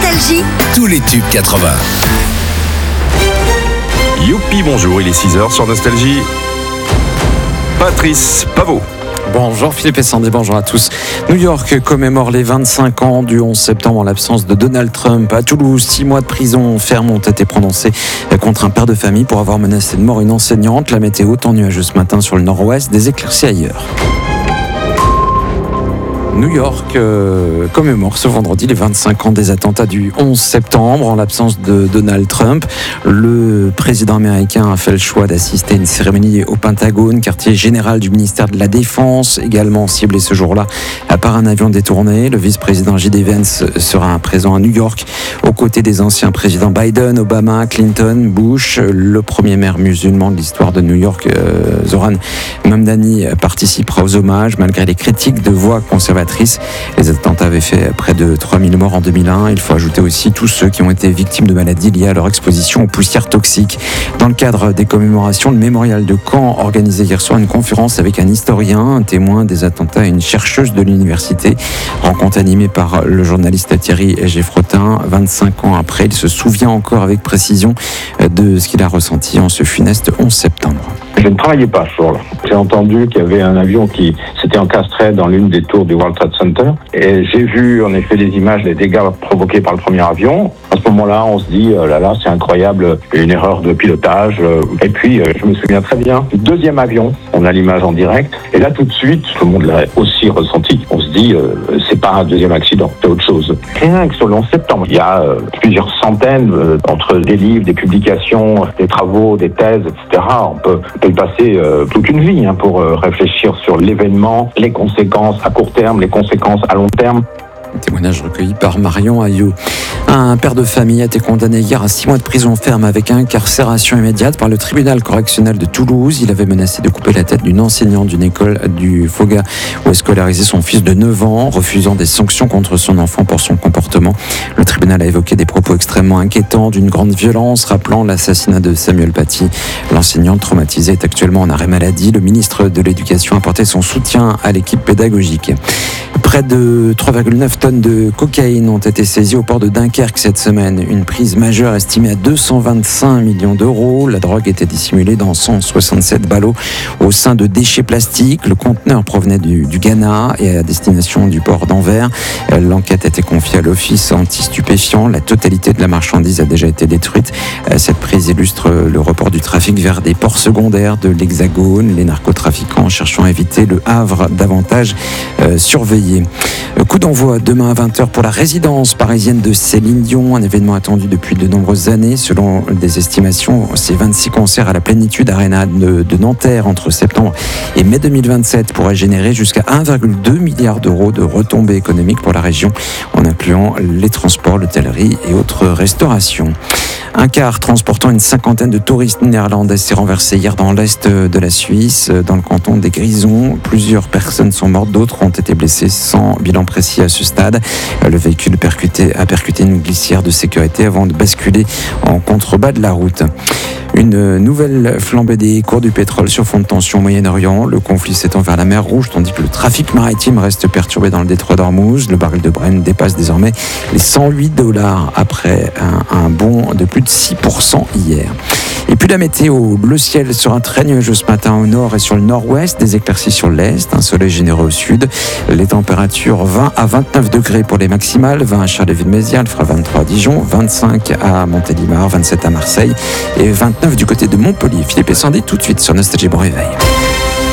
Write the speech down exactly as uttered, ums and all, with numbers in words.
Nostalgie, tous les tubes quatre-vingts. Youpi, bonjour, il est six heures sur Nostalgie. Patrice Pavot. Bonjour Philippe et Sandy, bonjour à tous. New York commémore les vingt-cinq ans du onze septembre en l'absence de Donald Trump. À Toulouse, six mois de prison ferme ont été prononcés contre un père de famille pour avoir menacé de mort une enseignante. La météo tend nuageux ce matin sur le nord-ouest, des éclaircies ailleurs. New York euh, commémore ce vendredi les vingt-cinq ans des attentats du onze septembre en l'absence de Donald Trump. Le président américain a fait le choix d'assister à une cérémonie au Pentagone, quartier général du ministère de la Défense, également ciblé ce jour-là par un avion détourné. Le vice-président J D Vance sera présent à New York aux côtés des anciens présidents Biden, Obama, Clinton, Bush. Le premier maire musulman de l'histoire de New York, euh, Zoran Mamdani, participera aux hommages malgré les critiques de voix conservatrices. Les attentats avaient fait près de trois mille morts en deux mille un. Il faut ajouter aussi tous ceux qui ont été victimes de maladies liées à leur exposition aux poussières toxiques. Dans le cadre des commémorations, le mémorial de Caen organisait hier soir une conférence avec un historien, un témoin des attentats et une chercheuse de l'université. Rencontre animée par le journaliste Thierry Geffrotin. vingt-cinq ans après, il se souvient encore avec précision de ce qu'il a ressenti en ce funeste onze septembre. Je ne travaillais pas ce jour-là. J'ai entendu qu'il y avait un avion qui s'était encastré dans l'une des tours du World Trade Center. Et j'ai vu en effet les images des dégâts provoqués par le premier avion. À ce moment-là, on se dit, oh là là, c'est incroyable, une erreur de pilotage. Et puis, je me souviens très bien, deuxième avion, on a l'image en direct. Et là, tout de suite, tout le monde l'a aussi ressenti. On se dit, euh, c'est pas un deuxième accident, c'est autre chose. Rien que sur le onze septembre, il y a euh, plusieurs centaines, euh, entre des livres, des publications, des travaux, des thèses, et cetera. On peut, on peut y passer euh, toute une vie hein, pour euh, réfléchir sur l'événement, les conséquences à court terme, les conséquences à long terme. Témoignage recueilli par Marion Ayot. Un père de famille a été condamné hier à six mois de prison ferme avec incarcération immédiate par le tribunal correctionnel de Toulouse. Il avait menacé de couper la tête d'une enseignante d'une école du Foga où est scolarisé son fils de neuf ans, refusant des sanctions contre son enfant pour son comportement. Le tribunal a évoqué des propos extrêmement inquiétants, d'une grande violence, rappelant l'assassinat de Samuel Paty. L'enseignante traumatisée est actuellement en arrêt maladie. Le ministre de l'Éducation a apporté son soutien à l'équipe pédagogique. Près de trois virgule neuf tonnes de cocaïne ont été saisies au port de Dunkerque cette semaine. Une prise majeure estimée à deux cent vingt-cinq millions d'euros. La drogue était dissimulée dans cent soixante-sept ballots au sein de déchets plastiques. Le conteneur provenait du, du Ghana et à destination du port d'Anvers. L'enquête a été confiée à l'office anti-stupéfiant. La totalité de la marchandise a déjà été détruite. Cette prise illustre le report du trafic vers des ports secondaires de l'Hexagone. Les narcotrafiquants cherchant à éviter le Havre davantage euh, surveillé. Coup d'envoi demain à vingt heures pour la résidence parisienne de Céline Dion, un événement attendu depuis de nombreuses années. Selon des estimations, ces vingt-six concerts à la Plénitude Arena de, de Nanterre entre septembre et mai deux mille vingt-sept pourraient générer jusqu'à un virgule deux milliard d'euros de retombées économiques pour la région, en incluant les transports, l'hôtellerie et autres restaurations. Un car transportant une cinquantaine de touristes néerlandais s'est renversé hier dans l'est de la Suisse, dans le canton des Grisons. Plusieurs personnes sont mortes, d'autres ont été blessées sans bilan précis à ce stade. Le véhicule percuté, a percuté une glissière de sécurité avant de basculer en contrebas de la route. Une nouvelle flambée des cours du pétrole sur fond de tension au Moyen-Orient. Le conflit s'étend vers la mer Rouge, tandis que le trafic maritime reste perturbé dans le détroit d'Ormuz. Le baril de Brent dépasse désormais les cent huit dollars après un, un bond de plus de six pour cent hier. Et puis la météo, le ciel sera très nuageux ce matin au nord et sur le nord-ouest, des éclaircies sur l'est, un soleil généreux au sud. Les températures vingt à vingt-neuf degrés pour les maximales, vingt à Charleville-Mézières, il fera vingt-trois à Dijon, vingt-cinq à Montélimar, vingt-sept à Marseille et vingt-neuf du côté de Montpellier. Philippe et Sandy tout de suite sur Nostalgie Bon Réveil.